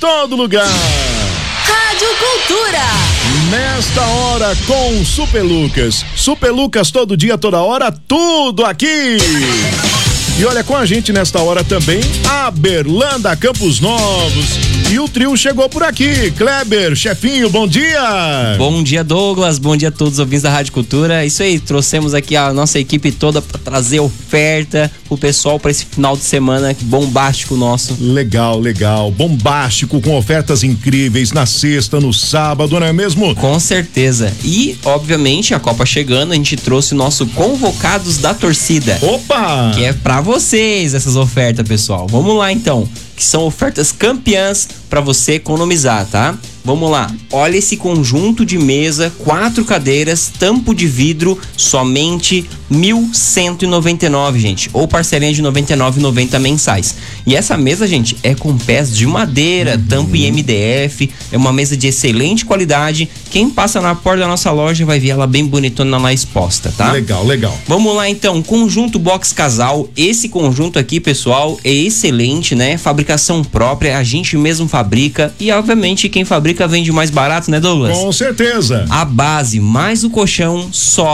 todo lugar. Rádio Cultura. Nesta hora com Super Lucas. Super Lucas todo dia, toda hora, tudo aqui. E olha, com a gente nesta hora também, a Berlanda Campos Novos. E o trio chegou por aqui. Kleber, chefinho, bom dia. Bom dia, Douglas. Bom dia a todos os ouvintes da Rádio Cultura. Isso aí, trouxemos aqui a nossa equipe toda para trazer oferta pro pessoal para esse final de semana bombástico nosso. Legal, legal. Bombástico, com ofertas incríveis na sexta, no sábado, não é mesmo? Com certeza. E, obviamente, a Copa chegando, a gente trouxe o nosso Convocados da Torcida. Opa! Que é pra vocês essas ofertas, pessoal. Vamos lá, então. Que são ofertas campeãs para você economizar, tá? Vamos lá, olha esse conjunto de mesa, 4 cadeiras, tampo de vidro, somente R$1.199, gente, ou parcelinha de R$99,90 mensais. E essa mesa, gente, é com pés de madeira, tampo em MDF, é uma mesa de excelente qualidade. Quem passa na porta da nossa loja vai ver ela bem bonitona lá exposta, tá? Legal, legal. Vamos lá, então, conjunto box casal. Esse conjunto aqui, pessoal, é excelente, né? Fabricação própria, a gente mesmo fabrica e, obviamente, quem fabrica vende mais barato, né, Douglas? Com certeza. A base mais o colchão só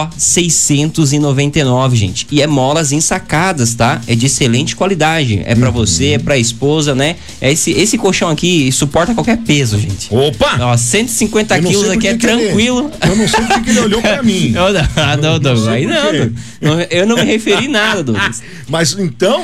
R$699, gente. E é molas ensacadas, tá? É de excelente qualidade. É pra você, é pra esposa, né? Esse colchão aqui suporta qualquer peso, gente. Opa! Ó, 150 quilos aqui é tranquilo. Eu não sei porque ele olhou pra mim. Não, Douglas. Aí não. Eu não me referi nada, Douglas. Mas então,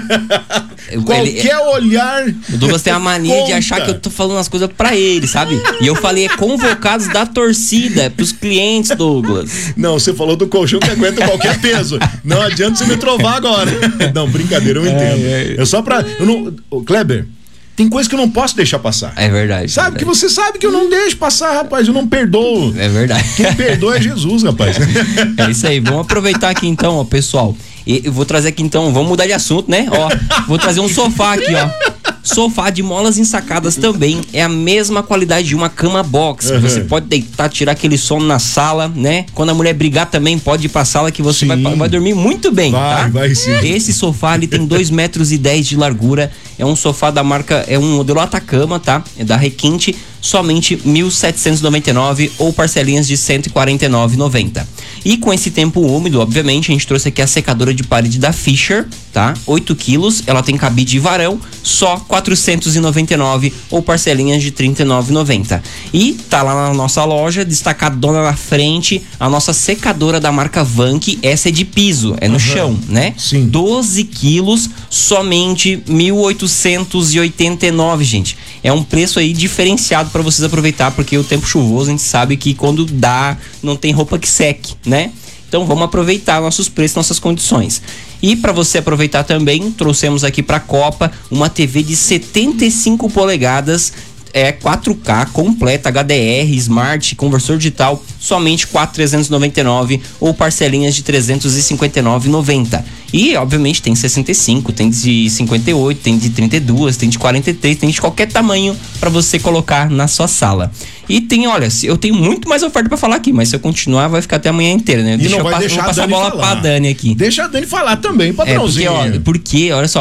qualquer olhar. O Douglas tem a mania conta de achar que eu tô falando as coisas pra ele, sabe? E eu falei, Convocados da Torcida, pros clientes, Douglas. Não, você falou do colchão que aguenta qualquer peso. Não adianta você me trovar agora. Não, brincadeira, eu entendo. É só pra. Kleber, tem coisa que eu não posso deixar passar. É verdade. Sabe que você sabe que eu não deixo passar, rapaz. Eu não perdoo. É verdade. Quem perdoa é Jesus, rapaz. É isso aí. Vamos aproveitar aqui então, ó, pessoal. Eu vou trazer aqui então, vamos mudar de assunto, né? Ó, vou trazer um sofá aqui, ó. Sofá de molas ensacadas também. É a mesma qualidade de uma cama box. Você pode deitar, tirar aquele sono na sala, né? Quando a mulher brigar também, pode ir pra sala que você vai dormir muito bem, tá? Vai sim. Esse sofá, ele tem 2,10 metros de largura. É um sofá da marca, é um modelo Atacama, tá? É da Requinte, somente R$1.799 ou parcelinhas de R$149,90. E com esse tempo úmido, obviamente, a gente trouxe aqui a secadora de parede da Fisher, tá? 8 quilos, ela tem cabide e varão, só R$499 ou parcelinhas de R$39,90. E tá lá na nossa loja, destacadona na frente, a nossa secadora da marca Vank, essa é de piso, é no chão, né? Sim. 12 quilos, somente R$1.889, gente. É um preço aí diferenciado para vocês aproveitar, porque o tempo chuvoso a gente sabe que quando dá, não tem roupa que seque, né? Então vamos aproveitar nossos preços, nossas condições. E para você aproveitar também, trouxemos aqui para a Copa uma TV de 75 polegadas, 4K, completa, HDR, Smart, conversor digital, somente R$4.399 ou parcelinhas de R$359,90. E, obviamente, tem 65, tem de 58, tem de 32, tem de 43, tem de qualquer tamanho para você colocar na sua sala. E tem, olha, eu tenho muito mais oferta para falar aqui, mas se eu continuar vai ficar até a manhã inteira, né? E não vai deixar vou passar a bola pra Dani aqui. Deixa a Dani falar também, patrãozinho. Porque olha só,